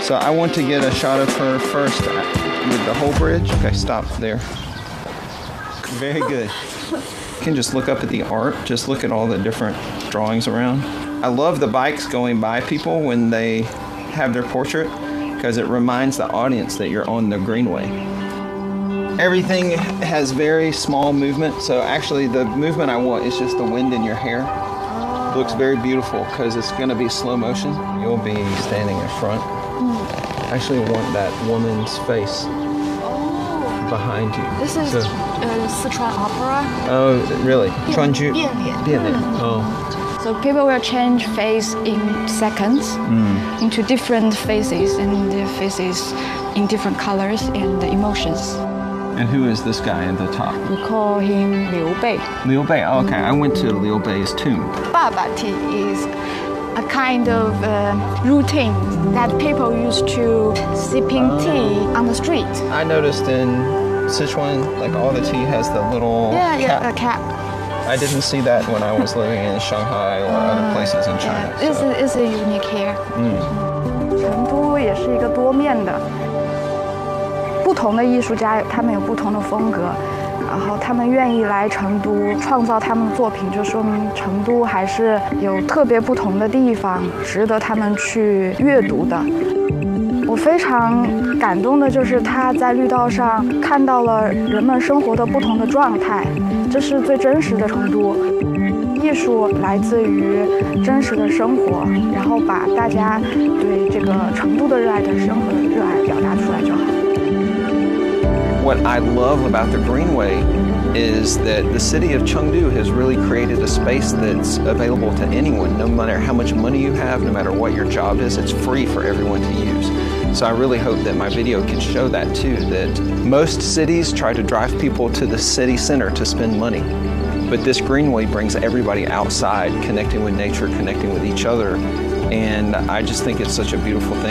So I want to get a shot of her first with the whole bridge. Okay, stop there. Very good. You can just look up at the art. Just look at all the different drawings around. I love the bikes going by people when they have their portrait because it reminds the audience that you're on the greenway. Everything has very small movement, so actually the movement I want is just the wind in your hair. It looks very beautiful because it's going to be slow motion. You'll be standing in front. I actually want that woman's face behind you. This is Sichuan opera. Oh, really? 川剧? 变脸. Oh. So people will change face in seconds into different faces, and the faces in different colors and emotions. And who is this guy at the top? We call him Liu Bei. Liu Bei. Oh, okay, I went to Liu Bei's tomb. Baba tea is a kind of routine that people used to sipping tea on the street. I noticed in Sichuan, like all the tea has the little cap. A cap. I didn't see that when I was living in Shanghai or other places in China. It's a unique here. 成都也是一个多面的，不同的艺术家他们有不同的风格，然后他们愿意来成都创造他们的作品，就说明成都还是有特别不同的地方，值得他们去阅读的。我非常感动的就是他在绿道上看到了人们生活的不同的状态，这是最真实的成都。艺术来自于真实的生活，然后把大家对这个成都的热爱的生活的热爱表达出来就好。 What I love about the Greenway is that the city of Chengdu has really created a space that's available to anyone, no matter how much money you have, no matter what your job is, it's free for everyone to use. So I really hope that my video can show that too, that most cities try to drive people to the city center to spend money. But this Greenway brings everybody outside, connecting with nature, connecting with each other. And I just think it's such a beautiful thing.